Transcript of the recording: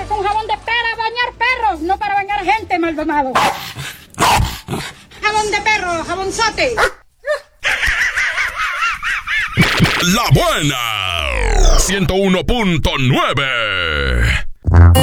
es un jabón de para bañar perros, no para bañar gente, Maldonado. Jabón de perro, jabonzote. La Buena 101.9.